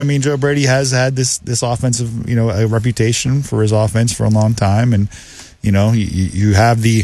I mean, Joe Brady has had this offensive, a reputation for his offense for a long time, and you have the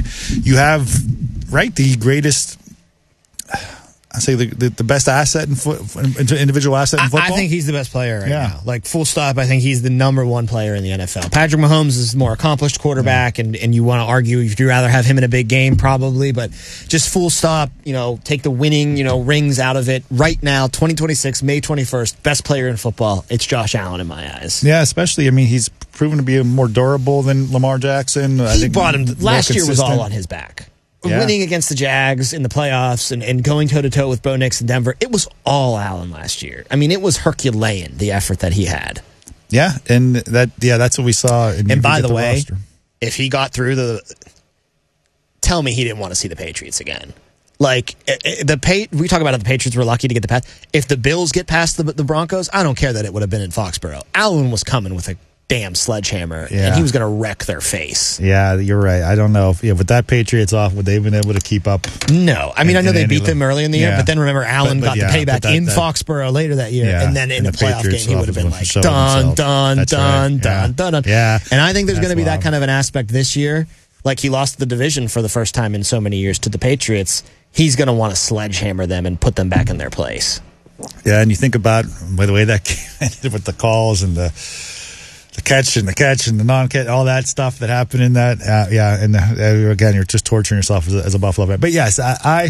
greatest. I say the best asset individual asset in football. I think he's the best player right now. Like, full stop, I think he's the number one player in the NFL. Patrick Mahomes is a more accomplished quarterback, and you want to argue if you'd rather have him in a big game, probably, but just full stop, take the winning, rings out of it. Right now, 2026, May 21st, best player in football, it's Josh Allen in my eyes. Yeah, especially, he's proven to be more durable than Lamar Jackson. I think brought him, last year was all on his back. Yeah. Winning against the Jags in the playoffs and going toe-to-toe with Bo Nix in Denver, it was all Allen last year. I mean, it was Herculean, the effort that he had. Yeah, and that's what we saw. And by the way, if he got through tell me he didn't want to see the Patriots again. Like, we talk about how the Patriots were lucky to get the pass. If the Bills get past the Broncos, I don't care that it would have been in Foxborough. Allen was coming with a damn sledgehammer, and he was going to wreck their face. Yeah, you're right. I don't know. With that Patriots off, would they have been able to keep up? No. I mean, I know they beat them early in the year, but then remember, Allen got the payback in Foxborough later that year, and then in the playoff game, he would have been like, dun, dun, dun, dun, dun, dun. Yeah. And I think there's going to be that kind of an aspect this year. Like, he lost the division for the first time in so many years to the Patriots. He's going to want to sledgehammer them and put them back in their place. Yeah, and you think about, by the way, that game ended with the calls and the catch and the non-catch, all that stuff that happened in that. Again, you're just torturing yourself as a Buffalo fan. But yes,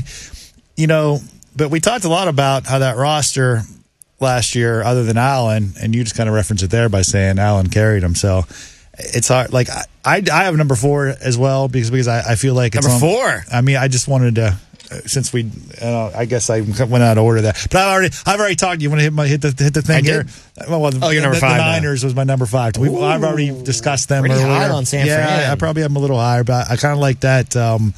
but we talked a lot about how that roster last year, other than Allen, and you just kind of referenced it there by saying Allen carried him. So it's hard. Like, I have number 4 as well because I feel like it's number 4. I mean, I just wanted to. Since we, I guess I went out of order that, but I've already talked. You want to hit the thing here? Well, you're number 5. The Niners was my number 5. I've already discussed them pretty earlier. High on San Fran. Yeah, I probably am a little higher, but I kind of like that.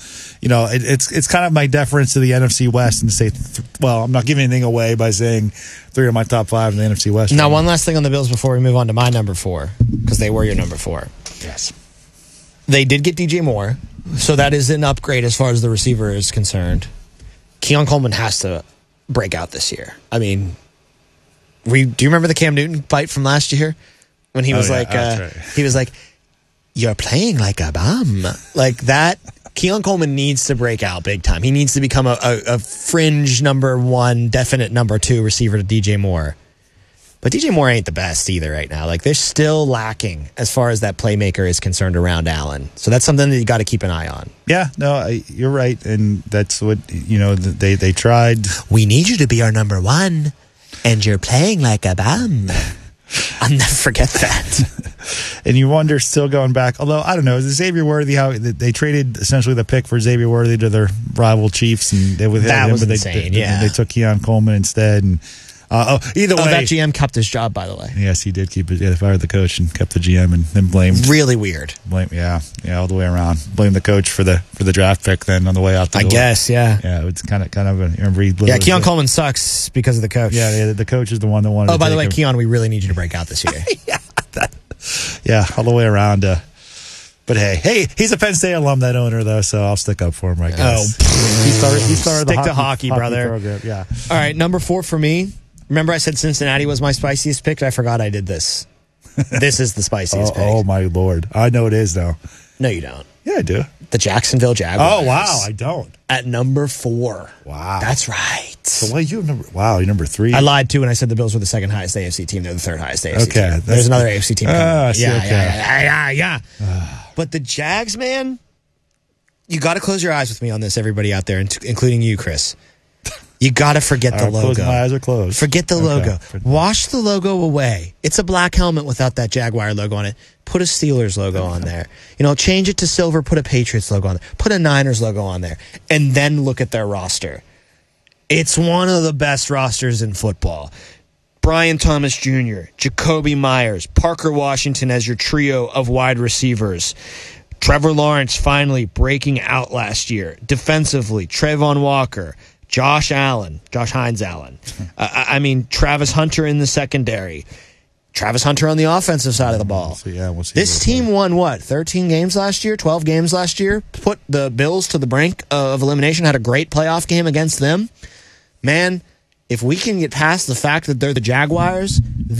It's kind of my deference to the NFC West and to say, I'm not giving anything away by saying 3 of my top 5 in the NFC West. Now, one last thing on the Bills before we move on to my number 4, because they were your number 4. Yes, they did get DJ Moore, so that is an upgrade as far as the receiver is concerned. Keon Coleman has to break out this year. I mean, do you remember the Cam Newton bite from last year when he was he was like, "You're playing like a bum," like that. Keon Coleman needs to break out big time. He needs to become a fringe number 1, definite number 2 receiver to DJ Moore. But DJ Moore ain't the best either right now. Like, they're still lacking as far as that playmaker is concerned around Allen. So that's something that you got to keep an eye on. Yeah, no, you're right. And that's what, they tried. We need you to be our number 1, and you're playing like a bum. I'll never forget that. And you wonder, still going back, although, I don't know, is it Xavier Worthy, how they traded essentially the pick for Xavier Worthy to their rival Chiefs, and they insane, they took Keon Coleman instead, and either way, that GM kept his job, by the way. Yes, he did keep it. Yeah, they fired the coach and kept the GM, and then blamed. Really weird. All the way around. Blame the coach for the draft pick. Then on the way out the door. I guess, yeah. Yeah, it's kind of. Yeah, Keon Coleman sucks because of the coach. Yeah, the coach is the one that wanted. Oh, by the way, Keon, we really need you to break out this year. All the way around. But hey, he's a Penn State alum, that owner, though, so I'll stick up for him, I guess. He started Stick to hockey, brother. Program. Yeah. All right, number 4 for me. Remember I said Cincinnati was my spiciest pick? I forgot I did this. This is the spiciest pick. Oh, my Lord. I know it is, though. No, you don't. Yeah, I do. The Jacksonville Jaguars. Oh, wow, I don't. At number 4. Wow. That's right. So you're number 3? I lied, too, when I said the Bills were the second highest AFC team. They're the third highest AFC team. There's another AFC team coming. Yeah. But the Jags, man, you got to close your eyes with me on this, everybody out there, including you, Chris. You got to forget the logo. My eyes are closed. Forget the logo. Wash the logo away. It's a black helmet without that Jaguar logo on it. Put a Steelers logo on there. Change it to silver, put a Patriots logo on there. Put a Niners logo on there. And then look at their roster. It's one of the best rosters in football. Brian Thomas Jr., Jacoby Myers, Parker Washington as your trio of wide receivers. Trevor Lawrence finally breaking out last year. Defensively, Trayvon Walker, Josh Hines Allen. Travis Hunter in the secondary. Travis Hunter on the offensive side of the ball. We'll see this team won, 13 games last year, 12 games last year? Put the Bills to the brink of elimination, had a great playoff game against them. Man, if we can get past the fact that they're the Jaguars,